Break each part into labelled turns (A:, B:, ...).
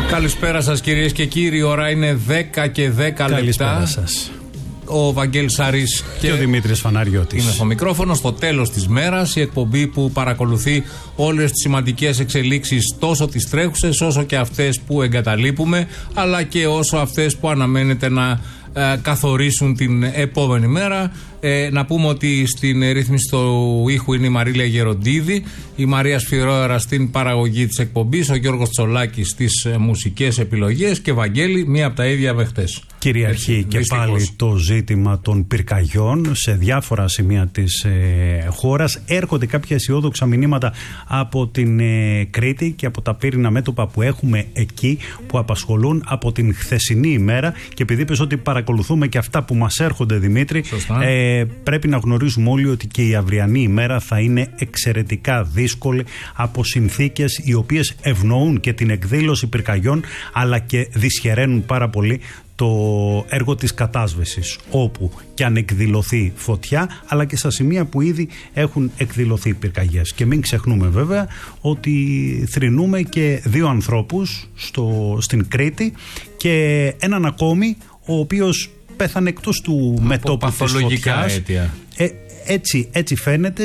A: Καλησπέρα σας κυρίες και κύριοι, η ώρα είναι 10 και 10 λεπτά.
B: Καλησπέρα σας.
A: Ο Βαγγέλης Σαρής
B: και ο Δημήτρης Φαναριώτης
A: είναι στο μικρόφωνο. Στο τέλος της μέρας, η εκπομπή που παρακολουθεί όλες τις σημαντικές εξελίξεις, τόσο τις τρέχουσες όσο και αυτές που εγκαταλείπουμε, αλλά και όσο αυτές που αναμένεται να καθορίσουν την επόμενη μέρα. Να πούμε ότι στην ρύθμιση του ήχου είναι η Μαρίλια Γεροντίδη, η Μαρία Σφυρόερα στην παραγωγή της εκπομπής, ο Γιώργος Τσολάκης στις μουσικές επιλογές και Βαγγέλη, μία από τα ίδια με χτες.
B: Κυριαρχεί και δυστυχώς πάλι το ζήτημα των πυρκαγιών σε διάφορα σημεία της χώρας. Έρχονται κάποια αισιόδοξα μηνύματα από την Κρήτη και από τα πύρινα μέτωπα που έχουμε εκεί, που απασχολούν από την χθεσινή ημέρα. Και επειδή είπες ότι παρακολουθούμε και αυτά που μας έρχονται, Δημήτρη, πρέπει να γνωρίζουμε όλοι ότι και η αυριανή ημέρα θα είναι εξαιρετικά δύσκολη από συνθήκες οι οποίες ευνοούν και την εκδήλωση πυρκαγιών, αλλά και δυσχεραίνουν πάρα πολύ το έργο της κατάσβεσης, όπου και αν εκδηλωθεί φωτιά, αλλά και στα σημεία που ήδη έχουν εκδηλωθεί πυρκαγιές. Και μην ξεχνούμε βέβαια ότι θρηνούμε και 2 ανθρώπους στην Κρήτη και έναν ακόμη, ο οποίος πέθανε εκτός του μετώπου της φωτιάς. Αίτια. Έτσι φαίνεται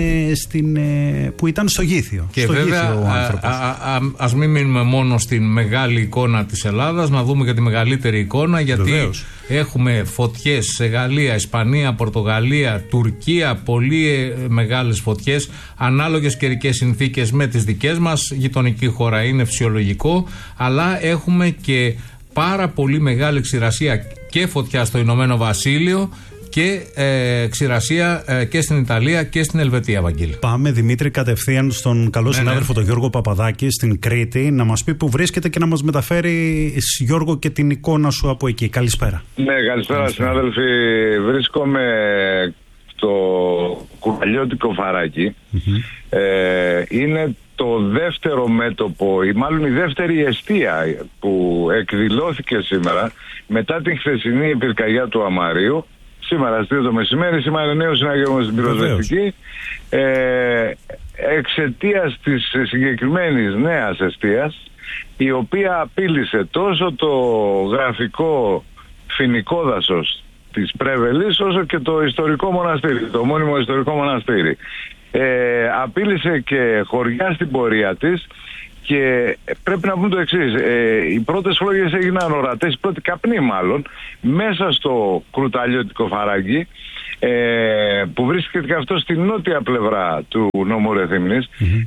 B: που ήταν στο Γήθιο.
A: Και στο βέβαια Γήθιο ο άνθρωπος. Ας μην μείνουμε μόνο στην μεγάλη εικόνα της Ελλάδας, να δούμε και τη μεγαλύτερη εικόνα, γιατί βεβαίως έχουμε φωτιές σε Γαλλία, Ισπανία, Πορτογαλία, Τουρκία, πολύ μεγάλες φωτιές, ανάλογες καιρικές συνθήκες με τις δικές μας. Γειτονική χώρα είναι φυσιολογικό, αλλά έχουμε και πάρα πολύ μεγάλη ξηρασία και φωτιά στο Ηνωμένο Βασίλειο και ξηρασία και στην Ιταλία και στην Ελβετία, Βαγγέλη.
B: Πάμε, Δημήτρη, κατευθείαν στον καλό συνάδελφο τον Γιώργο Παπαδάκη στην Κρήτη, να μας πει που βρίσκεται και να μας μεταφέρει, Γιώργο, και την εικόνα σου από εκεί. Καλησπέρα.
C: Ναι, καλησπέρα συνάδελφοι. Βρίσκομαι στο Κουβαλιώτικο Φαράκι. Είναι το δεύτερο μέτωπο, ή μάλλον η δεύτερη εστία που εκδηλώθηκε σήμερα μετά την χθεσινή πυρκαγιά του Αμαρίου. Σήμερα στις 2 το μεσημέρι, σήμερα νέο συναγερμό στην πυροσβεστική. Εξαιτίας της συγκεκριμένης νέας εστίας, η οποία απείλησε τόσο το γραφικό φοινικό δάσος της Πρέβελης, όσο και το ιστορικό μοναστήρι, το μόνιμο ιστορικό μοναστήρι. Απείλησε και χωριά στην πορεία της. Και πρέπει να πούμε το εξής, οι πρώτες φλόγες έγιναν ορατές, οι πρώτοι καπνοί μάλλον, μέσα στο Κρουταλιώτικο Φαράκι, που βρίσκεται και αυτό στη νότια πλευρά του νόμου Ρεθύμνης,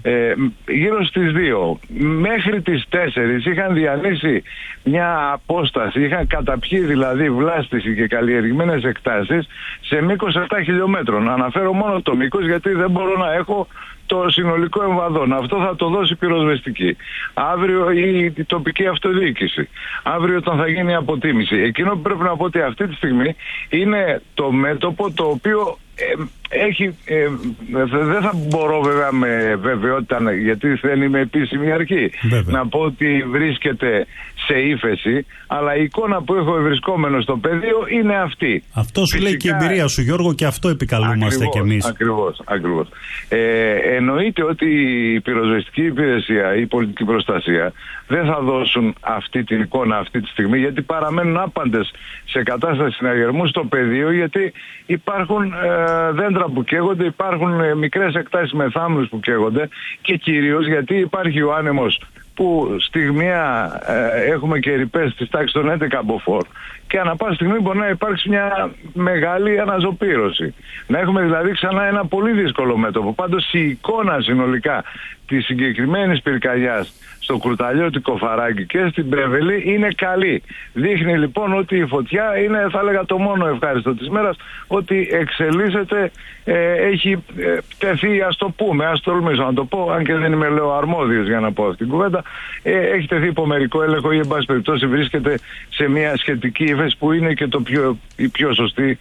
C: γύρω στις 2. Μέχρι τις 4 είχαν διανύσει μια απόσταση, είχαν καταπιεί δηλαδή βλάστηση και καλλιεργημένες εκτάσεις σε μήκος 7 χιλιόμετρων. Αναφέρω μόνο το μήκος, γιατί δεν μπορώ να έχω το συνολικό εμβαδόν. Αυτό θα το δώσει η πυροσβεστική. Αύριο η τοπική αυτοδιοίκηση. Αύριο όταν θα γίνει η αποτίμηση. Εκείνο που πρέπει να πω ότι αυτή τη στιγμή είναι το μέτωπο το οποίο έχει, δεν θα μπορώ βέβαια με βεβαιότητα, γιατί δεν είμαι επίσημη αρχή, να πω ότι βρίσκεται σε ύφεση, αλλά η εικόνα που έχω βρισκόμενο στο πεδίο είναι αυτή.
B: Αυτό σου λέει και η εμπειρία σου, Γιώργο, και αυτό επικαλούμαστε κι εμείς.
C: Ακριβώς. Εννοείται ότι η πυροσβεστική υπηρεσία ή η πολιτική προστασία δεν θα δώσουν αυτή την εικόνα αυτή τη στιγμή, γιατί παραμένουν άπαντες σε κατάσταση συναγερμού στο πεδίο, γιατί υπάρχουν δέντρα που καίγονται, υπάρχουν μικρές εκτάσεις με θάμνους που καίγονται, και κυρίως γιατί υπάρχει ο άνεμος που στιγμιαία έχουμε και ρηπές της τάξης των 11 μποφόρ, και ανά πάση στιγμή μπορεί να υπάρξει μια μεγάλη αναζωπήρωση. Να έχουμε δηλαδή ξανά ένα πολύ δύσκολο μέτωπο. Πάντως η εικόνα συνολικά της συγκεκριμένης πυρκαγιάς στο Κρουταλιώτικο Φαράκι και στην Πρέβελη είναι καλή. Δείχνει λοιπόν ότι η φωτιά είναι, θα έλεγα, το μόνο ευχάριστο της μέρας, ότι εξελίσσεται, έχει τεθεί, ας το πούμε, ας τολμήσω να το πω, αν και δεν είμαι αρμόδιος για να πω αυτή την κουβέντα, έχει τεθεί υπό μερικό έλεγχο ή εν πάση περιπτώσει βρίσκεται σε μια σχετική ύφεση που είναι και η πιο σωστή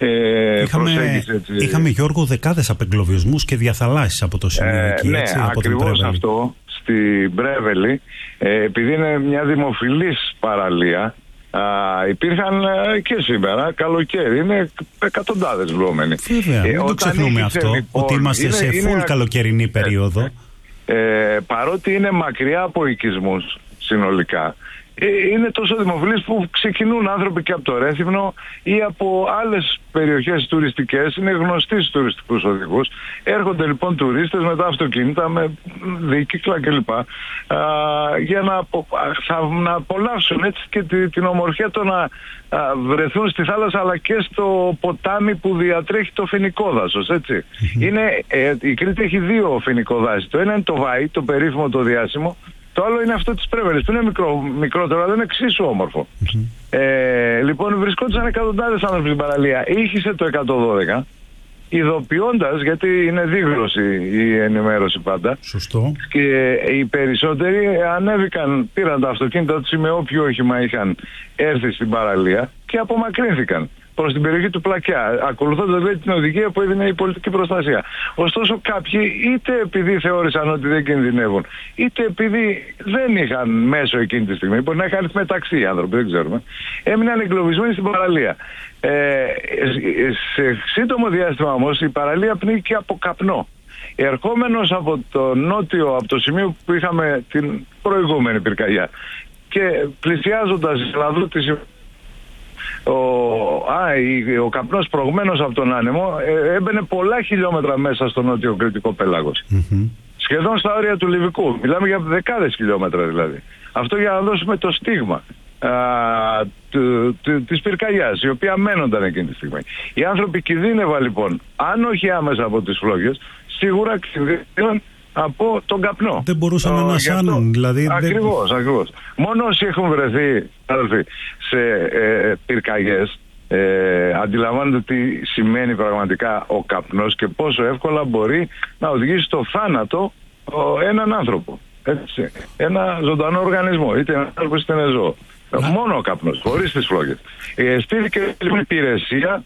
C: προσέγγιση.
B: Είχαμε, Γιώργο, δεκάδες απεγκλωβισμούς και διαθαλάσσεις από το σημείο εκεί,
C: ναι,
B: έτσι, από την Πρέβελη.
C: Αυτό στην Πρέβελη, επειδή είναι μια δημοφιλής παραλία, υπήρχαν και σήμερα καλοκαίρι, είναι εκατοντάδες βλόμενοι.
B: Βέβαια, μην το ξεχνούμε αυτό, λοιπόν, ότι είμαστε σε full καλοκαιρινή περίοδο.
C: Παρότι είναι μακριά από οικισμούς, συνολικά, είναι τόσο δημοφιλής που ξεκινούν άνθρωποι και από το Ρέθυμνο ή από άλλες περιοχές τουριστικές, είναι γνωστοί στους τουριστικούς οδηγούς. Έρχονται λοιπόν τουρίστες με τα αυτοκίνητα, με δίκυκλα κλπ. Για να απολαύσουν έτσι και την ομορφιά το να βρεθούν στη θάλασσα, αλλά και στο ποτάμι που διατρέχει το φοινικό δάσος, έτσι. Η Κρήτη έχει 2 φοινικό δάση. Το ένα είναι το Βάη, το περίφημο, το διάσημο. Το άλλο είναι αυτό της Πρέβελης, που είναι μικρότερο, αλλά δεν είναι εξίσου όμορφο. Λοιπόν, βρισκόντουσαν εκατοντάδες άνθρωποι στην παραλία. Ήχησε το 112, ειδοποιώντας, γιατί είναι δίγλωση η ενημέρωση πάντα.
B: Σωστό.
C: Και οι περισσότεροι ανέβηκαν, πήραν τα αυτοκίνητα τους ή με όποιο όχημα είχαν έρθει στην παραλία και απομακρύνθηκαν προς την περιοχή του Πλακιά, ακολουθώντας δηλαδή την οδηγία που έδινε η πολιτική προστασία. Ωστόσο κάποιοι, είτε επειδή θεώρησαν ότι δεν κινδυνεύουν, είτε επειδή δεν είχαν μέσο εκείνη τη στιγμή, μπορεί να είχαν έρθει μεταξύ οι άνθρωποι, δεν ξέρουμε, έμειναν εγκλωβισμένοι στην παραλία. Σε σύντομο διάστημα όμως η παραλία πνίγηκε από καπνό. Ερχόμενος από το νότιο, από το σημείο που είχαμε την προηγούμενη πυρκαγιά και πλησιάζοντας να δω ο καπνός προηγμένος από τον άνεμο έμπαινε πολλά χιλιόμετρα μέσα στο νότιο κρητικό πέλαγος. Σχεδόν στα όρια του Λιβικού. Μιλάμε για δεκάδες χιλιόμετρα δηλαδή. Αυτό για να δώσουμε το στίγμα της πυρκαγιάς, η οποία μένονταν εκείνη τη στιγμή. Οι άνθρωποι κινδύνευαν λοιπόν, αν όχι άμεσα από τις φλόγες, σίγουρα κινδύνευαν από τον καπνό.
B: Δεν μπορούσαν να ανασάνουν, δηλαδή.
C: Ακριβώς. Μόνο όσοι έχουν βρεθεί σε πυρκαγιές αντιλαμβάνονται τι σημαίνει πραγματικά ο καπνός και πόσο εύκολα μπορεί να οδηγήσει στο θάνατο έναν άνθρωπο. Έτσι. Ένα ζωντανό οργανισμό, είτε ένα άνθρωπο είτε ένα ζώο. Μόνο ο καπνός, χωρίς τις φλόγες. Στήθηκε λοιπόν υπηρεσία,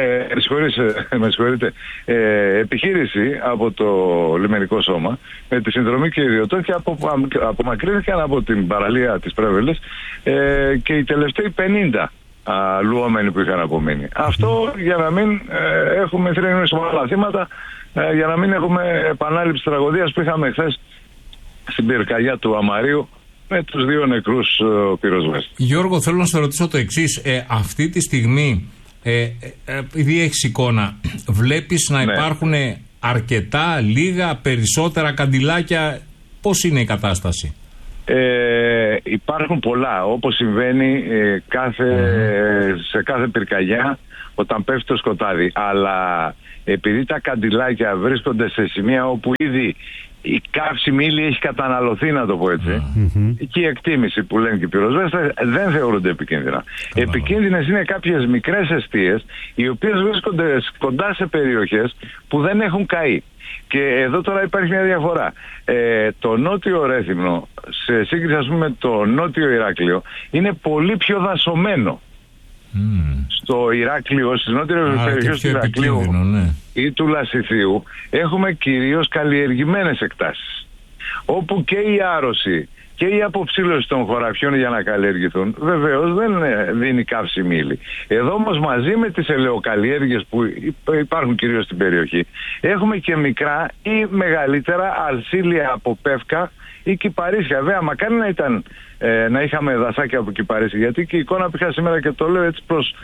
C: επιχείρηση από το λιμενικό σώμα με τη συνδρομή και ιδιωτών και απομακρύνθηκαν από την παραλία της Πρέβελης και οι τελευταίοι 50 λουόμενοι που είχαν απομείνει. Αυτό για να μην έχουμε θρηνούς άλλα θύματα, για να μην έχουμε επανάληψη τραγωδίας που είχαμε χθες στην πυρκαγιά του Αμαρίου με τους 2 νεκρούς πυροσβέστες.
A: Γιώργο, θέλω να σε ρωτήσω το εξής. Αυτή τη στιγμή, επειδή έχεις εικόνα, βλέπεις να υπάρχουν αρκετά, λίγα, περισσότερα καντιλάκια? Πώς είναι η κατάσταση?
C: Υπάρχουν πολλά, όπως συμβαίνει σε κάθε πυρκαγιά όταν πέφτει το σκοτάδι. Αλλά επειδή τα καντιλάκια βρίσκονται σε σημεία όπου ήδη η καύσιμη ύλη έχει καταναλωθεί, να το πω έτσι, και η εκτίμηση που λένε και οι πυροσβέστες δεν θεωρούνται επικίνδυνα. Επικίνδυνες είναι κάποιες μικρές εστίες, οι οποίες βρίσκονται κοντά σε περιοχές που δεν έχουν καεί. Και εδώ τώρα υπάρχει μια διαφορά. Το νότιο Ρέθυμνο, σε σύγκριση ας πούμε με το νότιο Ηράκλειο, είναι πολύ πιο δασωμένο. Στο Ηράκλειο, στις νότιες περιοχές του Ηρακλείου ή του Λασιθίου, έχουμε κυρίως καλλιεργημένες εκτάσεις, όπου και η άρρωση και η αποψήλωση των χωραφιών για να καλλιεργηθούν βεβαίως δεν δίνει καύσιμη ύλη. Εδώ όμως μαζί με τις ελαιοκαλλιέργειες που υπάρχουν κυρίως στην περιοχή, έχουμε και μικρά ή μεγαλύτερα αλσίλια από πεύκα ή κυπαρίσια. Βέβαια, μακάρι να είχαμε δασάκια από κυπαρίσια, γιατί και η εικόνα που είχα σήμερα, και το λέω έτσι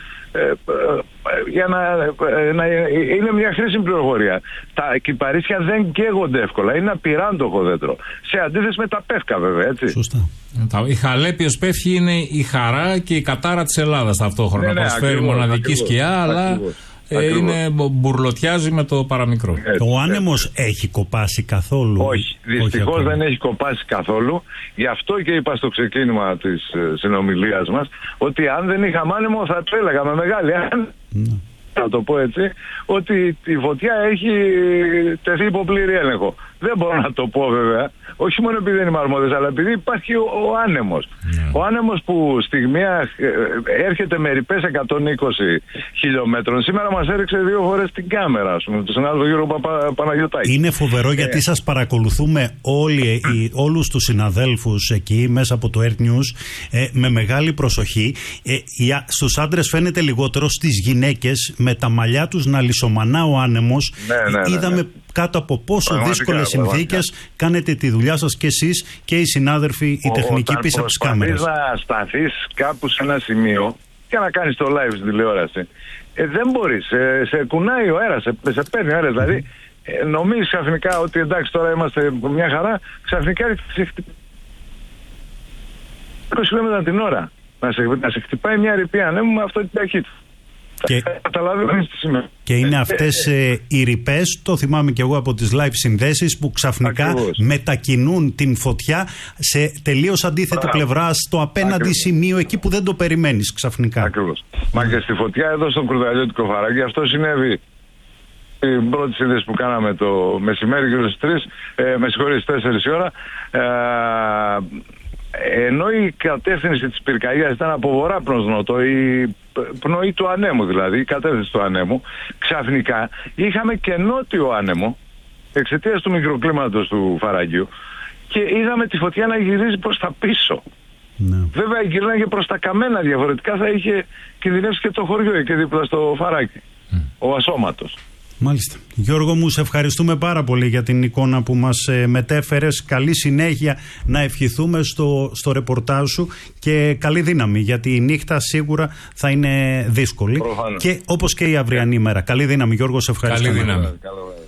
C: για να είναι μια χρήσιμη πληροφορία. Τα κυπαρίσια δεν καίγονται εύκολα, είναι απειράντοχο δέντρο. Σε αντίθεση με τα πεύκα, βέβαια, έτσι.
B: Σωστά.
A: Η χαλέπιος πεύχη είναι η χαρά και η κατάρα της Ελλάδας ταυτόχρονα. Προσφέρει μοναδική σκιά, αλλά μπουρλωτιάζει με το παραμικρό.
B: Ο άνεμος έχει κοπάσει καθόλου?
C: Όχι, δυστυχώς δεν έχει κοπάσει καθόλου. Γι' αυτό και είπα στο ξεκίνημα της συνομιλίας μας ότι αν δεν είχαμε άνεμο θα το έλεγα με μεγάλη να το πω έτσι, ότι η φωτιά έχει τεθεί υπό πλήρη έλεγχο. Δεν μπορώ να το πω βέβαια, όχι μόνο επειδή δεν είμαι αρμόδιος, αλλά επειδή υπάρχει ο άνεμος. Ο άνεμος που στιγμία έρχεται με ρηπές 120 χιλιόμετρων. Σήμερα μας έριξε 2 φορές την κάμερα, ας πούμε, το συνάδελφο Γιώργο Παναγιωτάκη.
B: Είναι φοβερό γιατί σας παρακολουθούμε όλους τους συναδέλφους εκεί μέσα από το Earth News με μεγάλη προσοχή. Στους άντρες φαίνεται λιγότερο, στις γυναίκες με τα μαλλιά τους να λησομανά ο άνεμος. Είδαμε κάτω από πόσο δύσκολες συνθήκες κάνετε τη δουλειά σας και εσείς και οι συνάδελφοι, οι τεχνικοί πίσω από τις κάμερες.
C: Να σταθείς κάπου σε ένα σημείο και να κάνεις το live στην τηλεόραση, δεν μπορείς, σε κουνάει ο αέρας, σε παίρνει ο αέρας, δηλαδή νομίζεις ξαφνικά ότι εντάξει τώρα είμαστε μια χαρά, ξαφνικά 20 χιλιόμετρα την ώρα να σε χτυπάει μια ρηπή ανέμου με αυτή την ταχύτητα.
B: Και είναι αυτές οι ρηπές, το θυμάμαι και εγώ από τις live συνδέσεις, που ξαφνικά μετακινούν την φωτιά σε τελείως αντίθετη πλευρά, στο απέναντι σημείο, εκεί που δεν το περιμένεις ξαφνικά.
C: Ακριβώς. Μα και στη φωτιά εδώ στο Κουρταλιώτικο Φαράγγι αυτό συνέβη. Την πρώτη σύνδεση που κάναμε το μεσημέρι γύρω στις 4 η ώρα, ενώ η κατεύθυνση της πυρκαγιάς ήταν από βορρά προς νότο, η πνοή του ανέμου δηλαδή, η κατεύθυνση του ανέμου, ξαφνικά είχαμε και νότιο άνεμο εξαιτίας του μικροκλίματος του Φαραγγιού και είδαμε τη φωτιά να γυρίζει προς τα πίσω. Ναι. Βέβαια γυρνάγε προς τα καμένα, διαφορετικά θα είχε κινδυνεύσει και το χωριό εκεί δίπλα στο Φαράγγι, ο Ασώματος.
B: Μάλιστα. Γιώργο μου, σε ευχαριστούμε πάρα πολύ για την εικόνα που μας μετέφερες. Καλή συνέχεια να ευχηθούμε στο ρεπορτάζ σου και καλή δύναμη, γιατί η νύχτα σίγουρα θα είναι δύσκολη. Και όπως και η αυριανή μέρα. Καλή δύναμη, Γιώργο, σε ευχαριστούμε.
A: Καλή δύναμη.